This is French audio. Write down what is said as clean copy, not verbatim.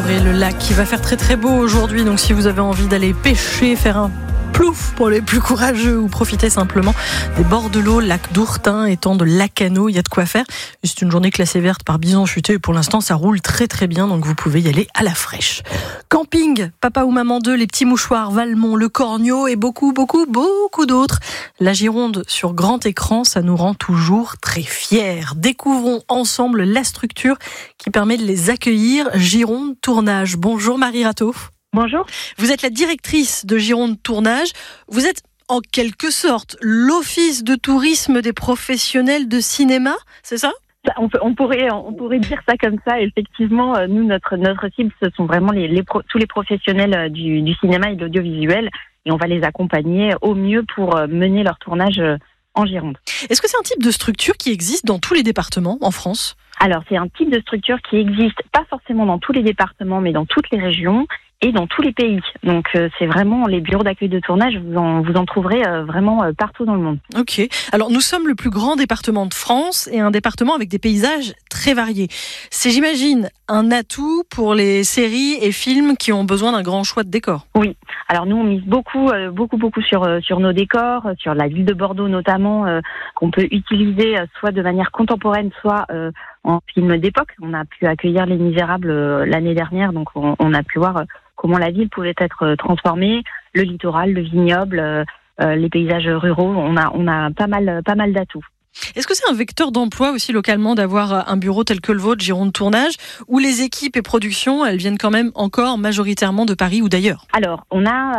et le lac qui va faire très très beau aujourd'hui. Donc si vous avez envie d'aller pêcher, faire un plouf pour les plus courageux ou profiter simplement des bords de l'eau, lac d'Ourtin, étang de Lacano, il y a de quoi faire. C'est une journée classée verte par Bison Futé et pour l'instant ça roule très très bien, donc vous pouvez y aller à la fraîche. Camping, Papa ou Maman 2, les petits mouchoirs, Valmont, le Cornio et beaucoup d'autres. La Gironde sur grand écran, ça nous rend toujours très fiers. Découvrons ensemble la structure qui permet de les accueillir. Gironde Tournage. Bonjour Marie Rateau. Bonjour. Vous êtes la directrice de Gironde Tournage. Vous êtes en quelque sorte l'office de tourisme des professionnels de cinéma, c'est ça ? On pourrait dire ça comme ça. Effectivement, nous, notre cible, ce sont vraiment tous les professionnels du cinéma et de l'audiovisuel. Et on va les accompagner au mieux pour mener leur tournage en Gironde. Est-ce que c'est un type de structure qui existe dans tous les départements en France ? Alors, c'est un type de structure qui existe pas forcément dans tous les départements, mais dans toutes les régions et dans tous les pays. Donc, c'est vraiment les bureaux d'accueil de tournage, vous en trouverez vraiment partout dans le monde. Ok. Alors, nous sommes le plus grand département de France et un département avec des paysages très variés. C'est, j'imagine, un atout pour les séries et films qui ont besoin d'un grand choix de décors. Oui. Alors, nous, on mise beaucoup sur nos décors, sur la ville de Bordeaux notamment, qu'on peut utiliser soit de manière contemporaine, soit en film d'époque. On a pu accueillir Les Misérables l'année dernière, donc on a pu voir comment la ville pouvait être transformée, le littoral, le vignoble, les paysages ruraux. On a pas mal d'atouts. Est-ce que c'est un vecteur d'emploi aussi localement d'avoir un bureau tel que le vôtre, Gironde Tournage, où les équipes et productions, elles viennent quand même encore majoritairement de Paris ou d'ailleurs ? Alors, on a